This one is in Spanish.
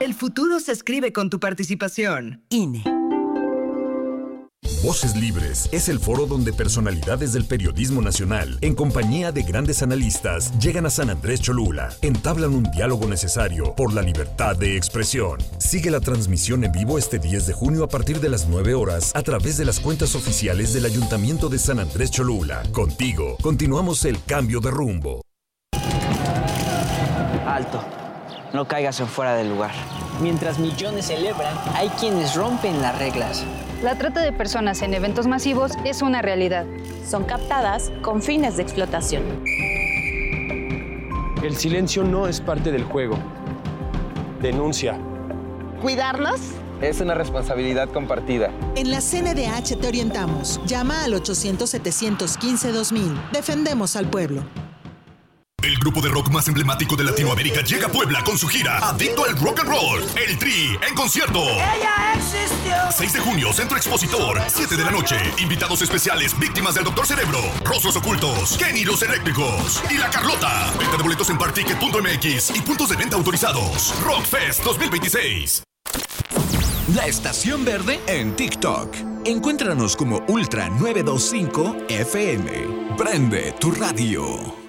El futuro se escribe con tu participación. INE. Voces Libres es el foro donde personalidades del periodismo nacional, en compañía de grandes analistas, llegan a San Andrés Cholula, entablan un diálogo necesario por la libertad de expresión. Sigue la transmisión en vivo este 10 de junio a partir de las 9 horas a través de las cuentas oficiales del Ayuntamiento de San Andrés Cholula. Contigo, continuamos el cambio de rumbo. Alto, no caigas en fuera del lugar. Mientras millones celebran, hay quienes rompen las reglas. La trata de personas en eventos masivos es una realidad. Son captadas con fines de explotación. El silencio no es parte del juego. Denuncia. ¿Cuidarnos? Es una responsabilidad compartida. En la CNDH te orientamos. Llama al 800-715-2000. Defendemos al pueblo. El grupo de rock más emblemático de Latinoamérica llega a Puebla con su gira Adicto al Rock and Roll, El Tri, en concierto. ¡Ella existió! 6 de junio, Centro Expositor, 7 de la noche. Invitados especiales, víctimas del Dr. Cerebro, Rostros Ocultos, Kenny Los Eléctricos y La Carlota. Venta de boletos en particket.mx y puntos de venta autorizados. Rockfest 2026. La Estación Verde en TikTok. Encuéntranos como Ultra 925 FM. Prende tu radio.